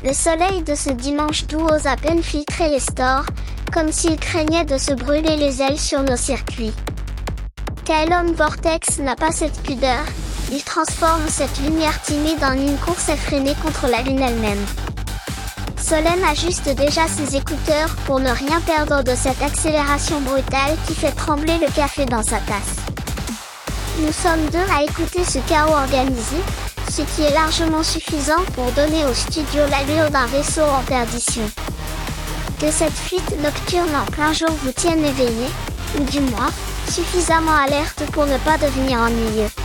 Le soleil de ce dimanche doux ose à peine filtrer les stores, comme s'il craignait de se brûler les ailes sur nos circuits. KLM Vortex n'a pas cette pudeur, il transforme cette lumière timide en une course effrénée contre la lune elle-même. Solène ajuste déjà ses écouteurs pour ne rien perdre de cette accélération brutale qui fait trembler le café dans sa tasse. Nous sommes deux à écouter ce chaos organisé, ce qui est largement suffisant pour donner au studio l'allure d'un vaisseau en perdition. Que cette fuite nocturne en plein jour vous tienne éveillé, ou du moins, suffisamment alerte pour ne pas devenir ennuyeux.